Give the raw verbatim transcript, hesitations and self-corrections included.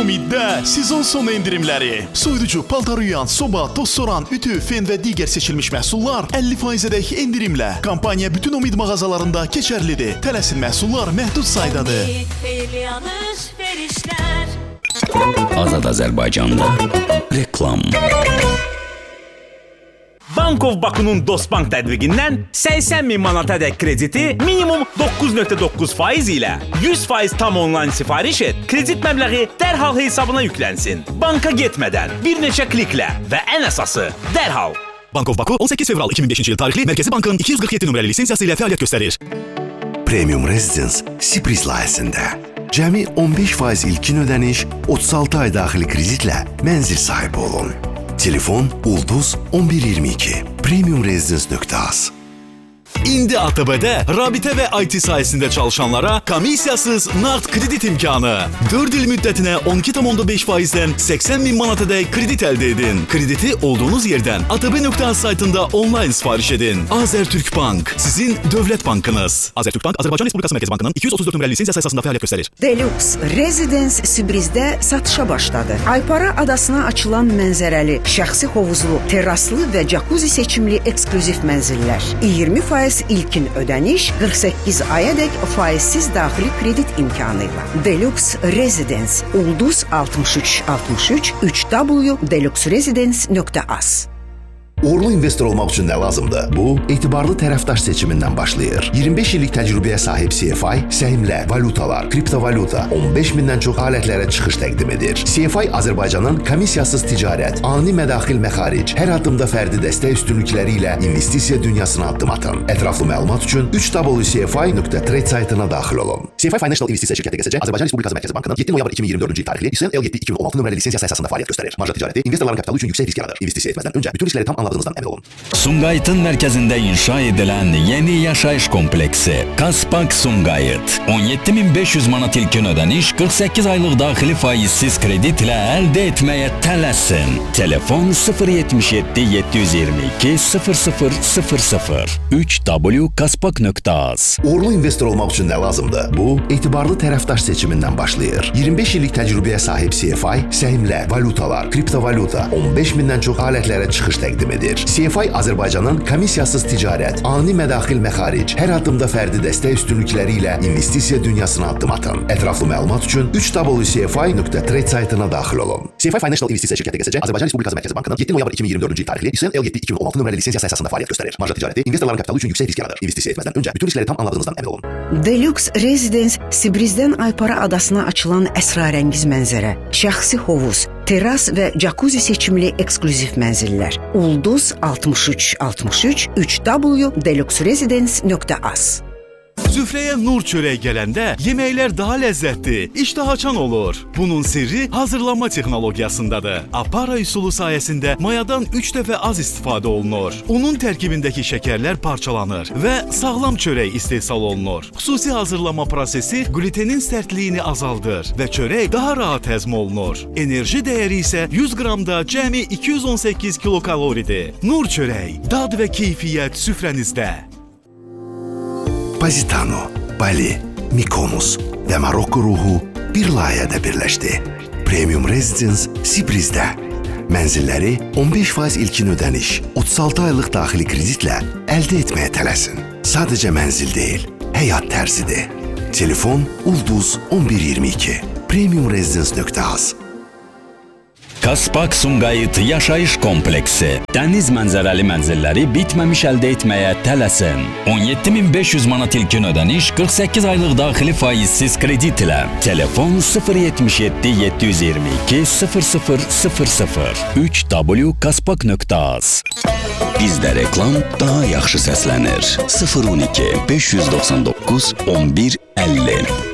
Umiddə sezon sonu endirimləri. Soyuducu, paltaruyan, soba, toz soran, ütü, fen və digər seçilmiş məhsullar əlli faizədək endirimlə. Kampaniya bütün Umid mağazalarında keçərlidir. Tələsin, məhsullar məhdud saydadır. Azad Azərbaycanda reklam. Bankov Baku'nun Dostbank tədbiqindən səksən min manatadək krediti minimum doqquz nöqtə doqquz faiz ilə yüz faiz tam onlayn sifariş et, kredit məbləği dərhal hesabına yüklənsin. Banka getmədən, bir neçə kliklə və ən əsası dərhal. Bankov Baku on səkkiz fevral iki min beşinci il tarixli Mərkəzi Bankın iki yüz qırx yeddi nömrəli lisensiyası ilə fəaliyyət göstərir. Premium Residence Sibris layihəsində cəmi on beş faiz ilkin ödəniş, otuz altı ay daxili kreditlə mənzil sahibi olun. Telefon Ulduz on bir iyirmi iki. premium residence nöqtə az. İndi A T B'də rabitə və I T sayəsində çalışanlara komissiyasız nağd kredit imkanı. dörd il müddətinə on iki tam onda beş faizdən səksən min manatadək kredit əldə edin. Krediti olduğunuz yerdən A T B nöqtə az saytında onlayn sifariş edin. Azərtürk Bank, sizin dövlət bankınız. Azərtürk Bank, Azərbaycan Respublikası Mərkəzi Bankının iki yüz otuz dörd nömrəli lisensiyası əsasında fəaliyyət göstərir. Deluxe Residence Sibrizdə satışa başladı. Aypara adasına açılan mənzərəli, şəxsi hovuzlu, terraslı və jacuzzi seçimli eksklüziv mənzillər. iyirmi faiz ilkin ödəniş, qırx səkkiz ayadək faizsiz daxili kredit imkanı ilə. Deluxe Residence Ulduz altmış üç altmış üç üç w deluxe residence nöqtə az. Uğurlu investor olmaq üçün nə lazımdır? Bu, etibarlı tərəfdaş seçimindən başlayır. iyirmi beş illik təcrübəyə sahib C F I, səhmlər, valutalar, kriptovalyuta, on beş mindən çox alətlərə çıxış təqdim edir. C F I Azərbaycanın komissiyasız ticarət, ani mədaxil məxaric, hər addımda fərdi dəstək üstünlükləri ilə investisiya dünyasına addım atın. Ətraflı məlumat üçün üç w c f i nöqtə trade saytına daxil olun. C F I Financial İnvestisiya şirkəti G S C, Azərbaycan Respublikası Mərkəzi Bankının yeddi noyabr iki min iyirmi dördüncü il tarixli İSN L yeddi iki min on altı nömrəli lisensiyası əsasında fəaliyyət göstərir. Marja ticarəti investorların kapitalı üçün yüksək risk yaradır. İnvestisiya etməzdən öncə bütün riskləri tam anladığınızdan əmin olun. Sumqayıtın mərkəzində inşa edilən yeni yaşayış kompleksi Kaspak Sumqayıt. on yeddi min beş yüz manat ilkin ödəniş, qırx səkkiz aylıq daxili faizsiz kredit ilə əldə etməyə tələsin. Telefon sıfır yetmiş yeddi yeddi yüz iyirmi iki sıfır sıfır sıfır sıfır üç w kaspak nöqtə az. Uğurlu investor olmaq üçün nə lazımdır? Bu, etibarlı tərəfdaş seçimindən başlayır. iyirmi beş illik təcrübəyə sahib C F I, səhmlər, valutalar, kriptovalyuta, on beş mindən çox alətlərə çıxış təqdim edir. C F I Azərbaycanın komissiyasız ticarət, ani mədaxil məxaric, hər addımda fərdi dəstək üstünlükləri ilə investisiya dünyasına addım atın. Ətraflı məlumat üçün üç w c f i nöqtə trade saytına daxil olun. C F I Financial İnvestisiya şirkəti G S C, Azərbaycan Respublikası Mərkəzi Bankının yeddi noyabr iki min iyirmi dördüncü il tarixli İSN L yeddi iki min on altı nömrəli lisensiyası əsasında fəaliyyət göstərir. Marja ticarəti investorların kapitalı üçün yüksək risk yaradır. İnvestisiya etməzdən öncə bütün riskləri tam anladığınızdan əmin olun. Deluxe Residence Sibrizdən Aypara adasına açılan əsrarəngiz mənzərə, şəxsi hovuz, terras və jacuzzi seçimli eksklüziv mənzillər. Ulduz altmış üç altmış üç üç w deluxe residence nöqtə az. Süfrəyə nur çörək gələndə yeməklər daha ləzzətli, iştah açan olur. Bunun sirri hazırlanma texnologiyasındadır. Apara üsulu sayəsində mayadan üç dəfə az istifadə olunur. Onun tərkibindəki şəkərlər parçalanır və sağlam çörək istehsal olunur. Xüsusi hazırlanma prosesi glutenin sərtliyini azaldır və çörək daha rahat həzm olunur. Enerji dəyəri isə yüz qramda cəmi iki yüz on səkkiz kilokaloridir. Nur çörək, dad və keyfiyyət süfrənizdə. Positano, Bali, Mykonos və Marokko ruhu bir layihədə birləşdi. Premium Residence Sibrizdə. Mənzilləri on beş faiz ilkin ödəniş, otuz altı aylıq daxili kreditlə əldə etməyə tələsin. Sadəcə mənzil deyil, həyat tərzidir. Telefon Ulduz on bir iyirmi iki. premium residence nöqtə az. Kaspak Sumqayıt yaşayış kompleksi. Dəniz mənzərəli mənzilləri bitməmiş əldə etməyə tələsin. on yeddi min beş yüz manat ilkin ödəniş, qırx səkkiz aylıq daxili faizsiz kredit ilə. Telefon sıfır yetmiş yeddi yeddi yüz iyirmi iki sıfır sıfır sıfır sıfır üç w kaspak nöqtə az. Bizdə reklam daha yaxşı səslənir. sıfır on iki beş yüz doxsan doqquz on bir əlli